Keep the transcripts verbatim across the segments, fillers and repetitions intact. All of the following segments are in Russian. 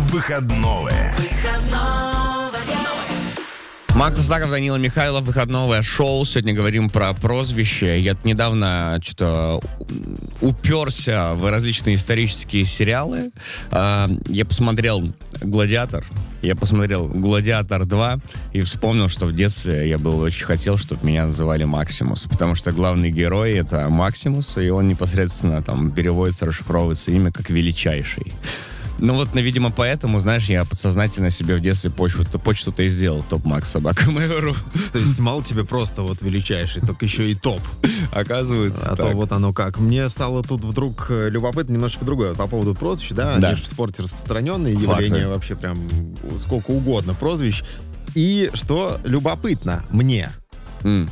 Выходное. Макс Астахов, Данила Михайлов, выходное шоу. Сегодня говорим про прозвище. Я недавно что-то уперся в различные исторические сериалы. Я посмотрел «Гладиатор», я посмотрел «Гладиатор два» и вспомнил, что в детстве я был очень хотел, чтобы меня называли Максимус, потому что главный герой — это Максимус, и он непосредственно там переводится, расшифровывается имя как «величайший». Ну вот, ну, видимо, поэтому, знаешь, я подсознательно себе в детстве почту-то, почту-то и сделал топ макс собака mail.ru. То есть мало тебе просто вот величайший, только еще и топ. Оказывается, А так. то вот оно как. Мне стало тут вдруг любопытно немножечко другое. По поводу прозвища, да, Да. они же в спорте распространенные явления, вообще прям сколько угодно прозвищ. И что любопытно мне, М.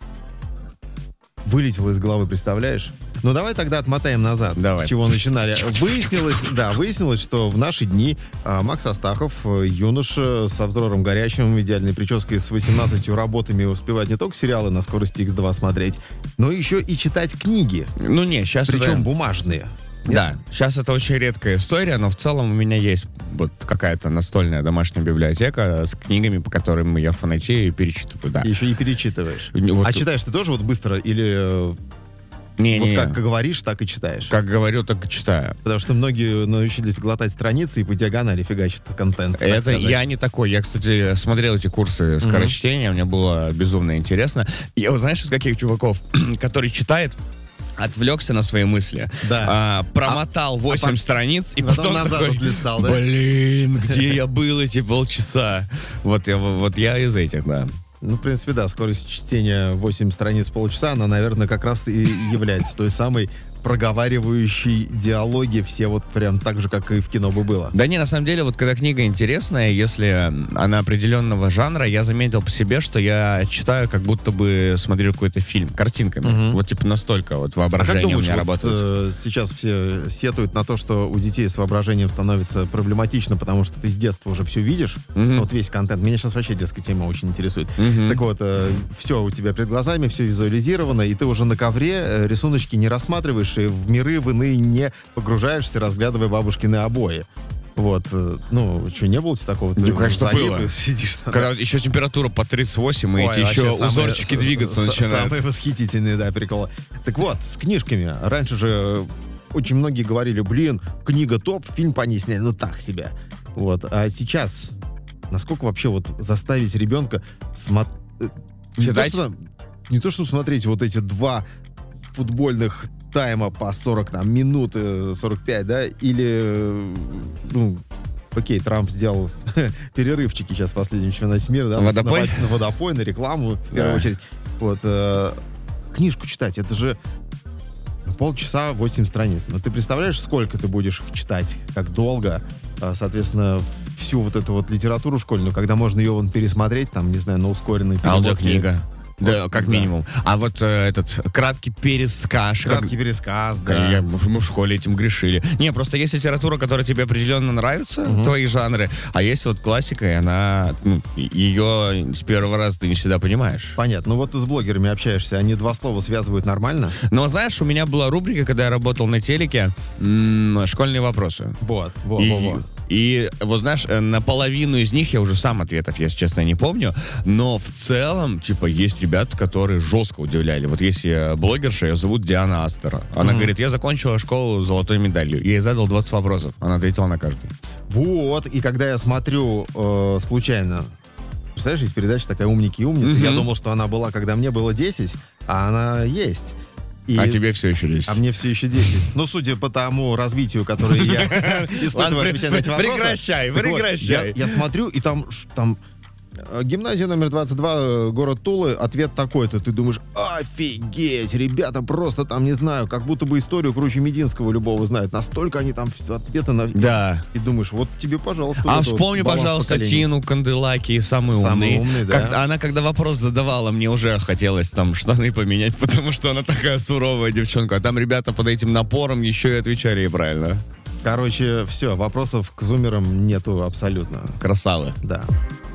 вылетело из головы, представляешь? Ну, давай тогда отмотаем назад, Давай. с чего начинали. Выяснилось, да, выяснилось, что в наши дни а, Макс Астахов, э, юноша со взором горячим, идеальной прической, с восемнадцатью работами, успевает не только сериалы на скорости икс два смотреть, но еще и читать книги, Ну не, сейчас причем это... бумажные. Да, сейчас это очень редкая история, но в целом у меня есть вот какая-то настольная домашняя библиотека с книгами, по которым я фанатею и перечитываю, да. Еще и перечитываешь. Вот- А читаешь ты тоже вот быстро или э, Не, вот не, как говоришь, так и читаешь? как говорю, так и читаю. Потому что многие научились глотать страницы и по диагонали фигачат контент. так Это сказать. я не такой. Я, кстати, смотрел эти курсы скорочтения, мне было безумно интересно. Я, вот знаешь, из каких чуваков, который читает, отвлекся на свои мысли, Да. а, промотал восемь по- страниц и потом потом назад такой, отлистал, да? блин, где я был эти полчаса? Вот я, вот я из этих, да. Ну, в принципе, да, скорость чтения восемь страниц полчаса, она, наверное, как раз и является той самой проговаривающей диалоги, все вот прям так же, как и в кино бы было. Да не, на самом деле, вот когда книга интересная, если она определенного жанра, я заметил по себе, что я читаю, как будто бы смотрю какой-то фильм, картинками. Мгм. Вот типа настолько вот А как воображение у думаешь, меня вот, работает. э, сейчас все сетуют на то, что у детей с воображением становится проблематично, потому что ты с детства уже все видишь, Мгм. вот весь контент. Меня сейчас вообще детская тема очень интересует. Мгм. Так вот, все у тебя перед глазами, все визуализировано, и ты уже на ковре э, рисуночки не рассматриваешь, и в миры, в иные не погружаешься, разглядывая бабушкины обои. Вот, э, ну, что, не было у тебя такого? Ты Ну, конечно, в зале было. Сидишь там. Когда еще температура по тридцать восемь, и Ой, эти вообще еще самые- узорчики с- двигаться с- начинают. Самые восхитительные, да, приколы. Так вот, с книжками. Раньше же очень многие говорили, блин, книга топ, фильм по ней сняли, ну так себе. Вот, а сейчас, насколько вообще вот заставить ребенка смотреть... Не, то, Читать? что, не то, что смотреть вот эти два футбольных тайма по сорок там, минут, э, сорок пять, да, или, э, ну, окей, Трамп сделал перерывчики сейчас в последнем чемпионате мира, да, Водопой? На, на водопой, на рекламу, в первую Да. очередь. Вот, э, книжку читать, это же полчаса, восемь страниц. Но ты представляешь, сколько ты будешь их читать, как долго, а, соответственно, всю вот эту вот литературу школьную, когда можно ее вон пересмотреть, там, не знаю, на ускоренной перемотке. Аудиокнига. Да, Вот, как да. минимум. А вот э, этот краткий пересказ. как- Краткий пересказ, как да. я- мы в школе этим грешили. Не, просто есть литература, которая тебе определенно нравится, Мгм. твои жанры, а есть вот классика, и она, ну, ее с первого раза ты не всегда понимаешь. Понятно. Ну вот ты с блогерами общаешься, они два слова связывают нормально? Но знаешь, у меня была рубрика, когда я работал на телеке, м, школьные вопросы. Вот, во, И, во, во. и вот знаешь, э, на половину из них я уже сам ответов, если честно, не помню. Но в целом, типа, есть ребята, которые жестко удивляли. Вот есть э, блогерша, ее зовут Диана Астер. Она Мгм. говорит, я закончила школу с золотой медалью. Я ей задал двадцать вопросов. Она ответила на каждый. Вот, и когда я смотрю э, случайно, представляешь, есть передача такая «Умники и умницы», Мгм. я думал, что она была, когда мне было десять, а она есть. И- А тебе все еще есть. А мне все еще десять. Ну, судя по тому развитию, которое я Ладно, испытываю, при- отвечая на эти вопросы. прекращай, Так вот, прекращай. Я я смотрю, и там ш- там э, гимназия номер двадцать два, э, город Тулы, ответ такой-то. Ты думаешь, офигеть, ребята просто там, не знаю, как будто бы историю круче Мединского любого знают. Настолько они там вс- ответы на... Да. И думаешь, вот тебе, пожалуйста. А вот это вот вспомни, баланс пожалуйста, поколений. Тину Канделаки, самый умный. Самый умный, да. Как- она, когда вопрос задавала, мне уже хотелось там штаны поменять, потому что она такая суровая девчонка. А там ребята под этим напором еще и отвечали ей правильно. Короче, все, вопросов к зумерам нету абсолютно. Красавы. Да.